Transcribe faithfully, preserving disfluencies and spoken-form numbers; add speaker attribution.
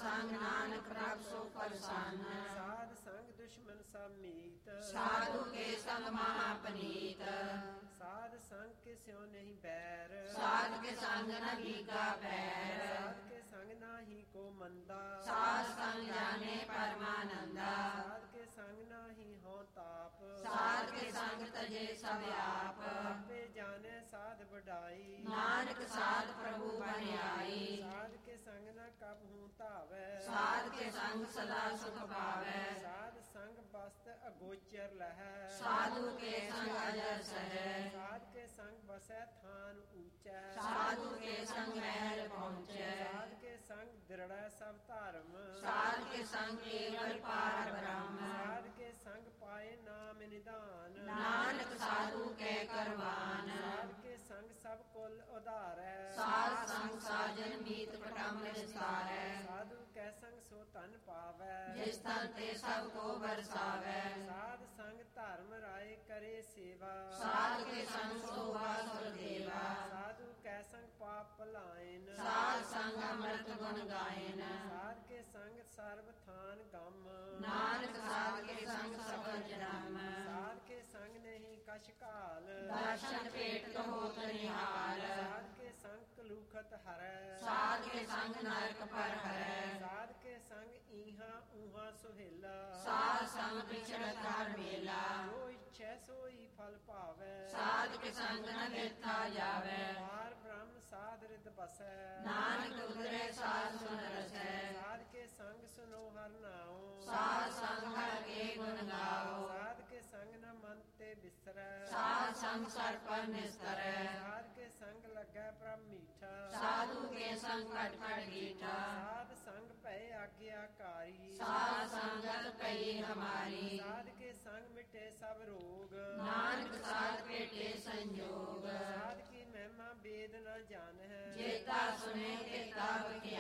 Speaker 1: ਸੰਗ ਨਾਨਕ ਪ੍ਰਭ ਸੋ ਪ੍ਰਸੰਨ।
Speaker 2: ਸਾਧ ਸੰਗ ਦੁਸ਼ਮਨ ਸਭ ਮੀਤ,
Speaker 1: ਸਾਧੂ ਕੇ ਸੰਗ ਮਹਾ ਪਨੀਤ।
Speaker 2: ਸਾਧ ਸੰਗ ਕੇ ਸਿਉ ਨਹੀਂ ਬੈਰ,
Speaker 1: ਸਾਧ ਕੇ ਸੰਗ ਨ ਲੀਗਾ ਪੈਰ।
Speaker 2: ਸਾਧ ਕੇ ਸੰਗ ਨਾਹੀ ਕੋ ਮੰਦਾ,
Speaker 1: ਸਾਧ ਸੰਗ ਜਾਣੇ ਪਰਮਾਨੰਦਾ।
Speaker 2: ਸਾਧ ਕੇ ਸੰਗ ਨਾਹੀ ਹੋ ਤਾਪ,
Speaker 1: ਸਾਧ ਕੇ ਸੰਗ ਤਜੇ ਸਭ ਆਪ।
Speaker 2: ਆਪੇ ਜਾਣੈ ਸਾਧ ਵਡਾਈ,
Speaker 1: ਨਾਨਕ ਸਾਧ ਪ੍ਰਭੂ ਬਨਿਆਈ।
Speaker 2: ਸਾਧ ਕੇ ਸੰਗ ਨ ਕਬ ਹੂੰ ਧਾਵੈ,
Speaker 1: ਸਾਧ ਕੇ ਸੰਗ ਸਦਾ ਸੁਖ ਪਾਵੈ।
Speaker 2: ਸਾਧ ਸੰਗ ਬਸਤ ਅਗੋਚਰ ਲਹੈ,
Speaker 1: ਸਾਧੂ ਕੇ ਸੰਗ ਅਜਰ ਸਹੈ।
Speaker 2: ਸਾਧ ਕੇ ਸੰਗ ਬਸੈ ਥਾਨ ਊਚੈ,
Speaker 1: ਸਾਧੂ ਕੇ ਸੰਗ ਮਹਿਲ ਪਹੁੰਚੈ।
Speaker 2: ਸਾਧ ਕੇ ਸੰਗ ਦ੍ਰਿੜੈ ਸਭ ਧਰਮ,
Speaker 1: ਸਾਧ ਕੇ ਸੰਗ ਕੇਵਲ ਪਾਰ ਬ੍ਰਹਮ।
Speaker 2: ਸਾਧ ਕੇ ਸੰਗ ਪਾਏ ਨਾਮ ਨਿਧਾਨ,
Speaker 1: ਨਾਨਕ ਸਾਧੂ ਕੈ ਕਰਵਾਨ।
Speaker 2: ਸਾਧ ਕੇ ਸੰਗ ਸਭ ਕੁਲ ਉਧਾਰੈ,
Speaker 1: ਸਾਧ ਸੰਗ ਸਾਜਨ ਮੀਤ ਪਟਮ ਵਿਸਤਾਰੈ।
Speaker 2: ਸਾਧੂ ਕੈ ਸੰਗ ਸੋ ਧਨ ਪਾਵੈ,
Speaker 1: ਜਿਸ ਤਨ ਤੇ ਸਭ ਕੋ ਬਰਸਾਵੈ।
Speaker 2: ਸਾਧ ਸੰਗ ਧਰਮ ਰਾਏ ਕਰੇ ਸੇਵਾ,
Speaker 1: ਸਾਧ ਕੇ ਸੰਗ ਸੋਭਾ ਸੁਰ ਦੇਵਾ।
Speaker 2: ਸਾਧੂ ਕੈ ਸੰਗ ਪਾਪ ਭਲਾਇਨ,
Speaker 1: ਸਾਧ ਸੰਗ ਅੰਮ੍ਰਿਤ ਗੁਣ ਗਾਇਨ।
Speaker 2: ਸਾਧ ਕੇ ਸੰਗ ਸਰਬ ਥਾਨ ਗਮ,
Speaker 1: ਨਾਨਕ ਸਾਧ ਕੇ ਸੰਗ ਸਫਲ ਜਨਮ।
Speaker 2: ਸਾਧ ਕੇ ਸੰਗ ਨਹੀਂ ਕਛ ਕਾਲ,
Speaker 1: ਦਰਸ਼ਨ ਭੇਟ ਹੋਤ ਨਿਹਾਲ।
Speaker 2: ਸਾਧ ਕੇ ਸੰਗ ਕਲੂਖਤ ਹਰੈ,
Speaker 1: ਸਾਧ ਕੇ ਸੰਗ ਨਰਕ ਪਰ ਹਰੈ।
Speaker 2: ਸਾਧ ਕੇ ਸੰਗ ਈਹਾ ਊਹਾ ਸੁਹੇਲਾ,
Speaker 1: ਸਾਧ ਸੰਗ ਪਿਛੜਤ ਹਰ ਮੇਲਾ।
Speaker 2: ਜੋ ਇੱਛੈ ਸੋਈ ਫਲ ਭਾਵੈ,
Speaker 1: ਸਾਧ ਕੇ ਸੰਗ ਨ ਬਿਰਥਾ ਜਾਵੈ।
Speaker 2: ਪਾਰ ਬ੍ਰਹਮ ਸਾਧ ਰਿਦ ਬਸੈ,
Speaker 1: ਨਾਨਕ ਉਦਰੈ ਸਾਧ ਸੁਨ ਰਸੈ।
Speaker 2: ਸਾਧ ਕੇ ਸੰਗ ਸੁਨੋ ਹਰ ਨਾਉ,
Speaker 1: ਸਾਧ ਸੰਗ ਹਰ ਕੇ ਗੁਣ ਗਾਓ।
Speaker 2: ਸਾਧ ਕੇ ਸੰਗ ਨ ਮਨ ਤੇ ਬਿਸਰੈ,
Speaker 1: ਸਾਧ ਸੰਗ ਸਰ ਪਰ ਨਿਸਤਰੈ।
Speaker 2: ਸਾਧ ਕੇ ਸੰਗ ਲੱਗੈ ਪ੍ਰਭ ਮੀਠਾ,
Speaker 1: ਸਾਧੂ ਕੇ ਸੰਗ ਘਟ ਘਟ ਗੀਠਾ।
Speaker 2: ਸਾਧ ਸੰਗ ਭੈ ਆਗਿਆਕਾਰੀ,
Speaker 1: ਸਾਧ ਸੰਗਤ ਪਈ ਹਮਾਰੀ।
Speaker 2: ਸਾਧ ਕੇ ਸੰਗ ਮਿਟੇ ਸਭ ਰੋਗ,
Speaker 1: ਨਾਨਕ ਸਾਧ ਭੇਟੇ ਸੰਜੋਗ।
Speaker 2: ਸਾਧ ਕੀ ਮਹਿਮਾ ਵੇਦ ਨ ਜਾਣੈ,
Speaker 1: ਜੇਤਾ ਸੁਨੇ ਤੇਤਾ ਬਖੇ